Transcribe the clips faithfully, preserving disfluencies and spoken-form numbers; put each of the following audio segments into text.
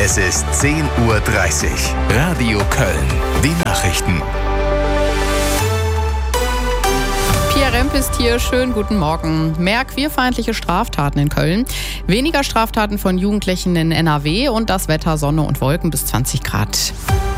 Es ist zehn Uhr dreißig. Radio Köln. Die Nachrichten. Pia Remp ist hier. Schönen guten Morgen. Mehr queerfeindliche Straftaten in Köln, weniger Straftaten von Jugendlichen in N R W und das Wetter Sonne und Wolken bis zwanzig Grad.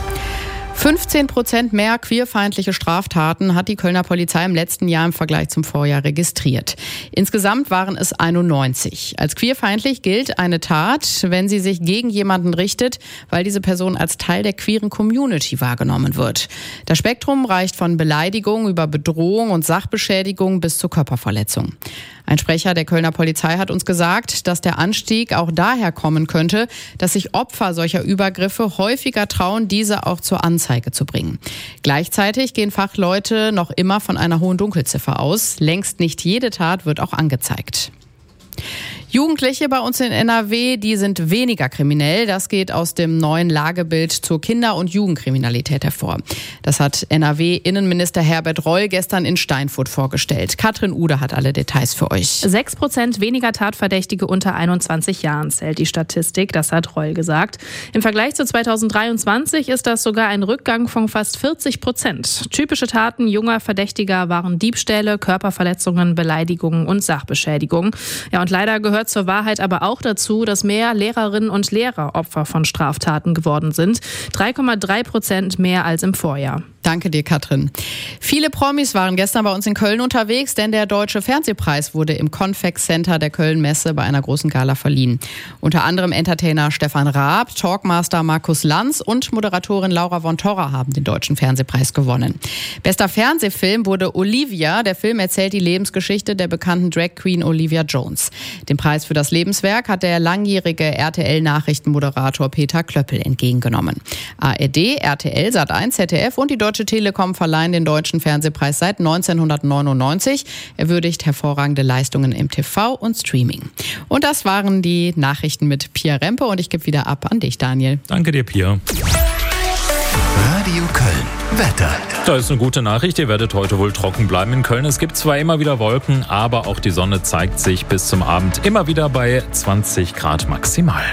fünfzehn Prozent mehr queerfeindliche Straftaten hat die Kölner Polizei im letzten Jahr im Vergleich zum Vorjahr registriert. Insgesamt waren es einundneunzig. Als queerfeindlich gilt eine Tat, wenn sie sich gegen jemanden richtet, weil diese Person als Teil der queeren Community wahrgenommen wird. Das Spektrum reicht von Beleidigung über Bedrohung und Sachbeschädigung bis zur Körperverletzung. Ein Sprecher der Kölner Polizei hat uns gesagt, dass der Anstieg auch daher kommen könnte, dass sich Opfer solcher Übergriffe häufiger trauen, diese auch zur Anzeige zu bringen. Gleichzeitig gehen Fachleute noch immer von einer hohen Dunkelziffer aus. Längst nicht jede Tat wird auch angezeigt. Jugendliche bei uns in N R W, die sind weniger kriminell. Das geht aus dem neuen Lagebild zur Kinder- und Jugendkriminalität hervor. Das hat N R W-Innenminister Herbert Reul gestern in Steinfurt vorgestellt. Katrin Ude hat alle Details für euch. Sechs Prozent weniger Tatverdächtige unter einundzwanzig Jahren zählt die Statistik, das hat Reul gesagt. Im Vergleich zu zweitausenddreiundzwanzig ist das sogar ein Rückgang von fast vierzig Prozent. Typische Taten junger Verdächtiger waren Diebstähle, Körperverletzungen, Beleidigungen und Sachbeschädigungen. Ja, und leider gehört zur Wahrheit aber auch dazu, dass mehr Lehrerinnen und Lehrer Opfer von Straftaten geworden sind. drei Komma drei Prozent mehr als im Vorjahr. Danke dir, Katrin. Viele Promis waren gestern bei uns in Köln unterwegs, denn der Deutsche Fernsehpreis wurde im Convex Center der Köln-Messe bei einer großen Gala verliehen. Unter anderem Entertainer Stefan Raab, Talkmaster Markus Lanz und Moderatorin Laura von Torra haben den Deutschen Fernsehpreis gewonnen. Bester Fernsehfilm wurde Olivia. Der Film erzählt die Lebensgeschichte der bekannten Drag Queen Olivia Jones. Den Preis für das Lebenswerk hat der langjährige R T L-Nachrichtenmoderator Peter Klöppel entgegengenommen. A R D, R T L, Sat eins, Z D F und die Deutsche Telekom verleihen den Deutschen Fernsehpreis seit neunzehnhundertneunundneunzig. Er würdigt hervorragende Leistungen im T V und Streaming. Und das waren die Nachrichten mit Pia Rempe und ich gebe wieder ab an dich, Daniel. Danke dir, Pia. Radio Köln. Wetter. Da ist eine gute Nachricht, ihr werdet heute wohl trocken bleiben in Köln. Es gibt zwar immer wieder Wolken, aber auch die Sonne zeigt sich bis zum Abend immer wieder bei zwanzig Grad maximal.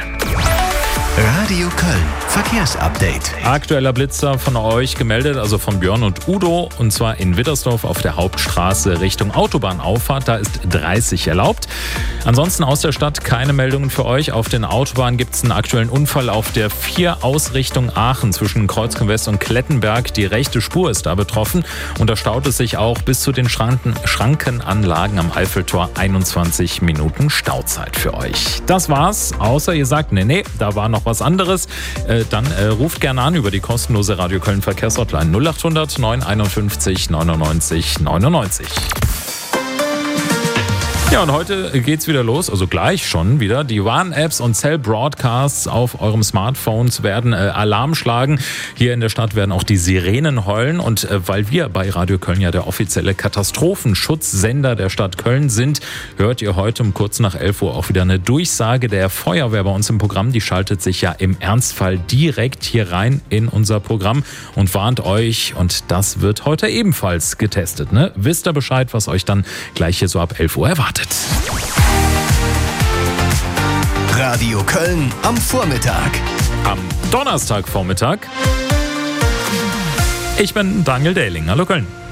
Radio Köln. Verkehrsupdate. Aktueller Blitzer von euch gemeldet, also von Björn und Udo, und zwar in Wittersdorf auf der Hauptstraße Richtung Autobahnauffahrt. Da ist dreißig erlaubt. Ansonsten aus der Stadt keine Meldungen für euch. Auf den Autobahnen gibt es einen aktuellen Unfall auf der vier Ausrichtung Aachen zwischen Kreuzgang West und Klettenberg. Die rechte Spur ist da betroffen und da staut es sich auch bis zu den Schranken, Schrankenanlagen am Eiffeltor. einundzwanzig Minuten Stauzeit für euch. Das war's, außer ihr sagt, nee, nee, da war noch was anderes. Äh, dann äh, ruft gerne an über die kostenlose Radio Köln Verkehrshotline null acht hundert neun einundfünfzig neunundneunzig neunundneunzig. Ja, und heute geht's wieder los, also gleich schon wieder. Die Warn-Apps und Cell-Broadcasts auf eurem Smartphones werden äh, Alarm schlagen. Hier in der Stadt werden auch die Sirenen heulen. Und äh, weil wir bei Radio Köln ja der offizielle Katastrophenschutzsender der Stadt Köln sind, hört ihr heute um kurz nach elf Uhr auch wieder eine Durchsage der Feuerwehr bei uns im Programm. Die schaltet sich ja im Ernstfall direkt hier rein in unser Programm und warnt euch. Und das wird heute ebenfalls getestet, ne? Wisst ihr Bescheid, was euch dann gleich hier so ab elf Uhr erwartet? Radio Köln am Vormittag. Am Donnerstagvormittag. Ich bin Daniel Dehling. Hallo Köln.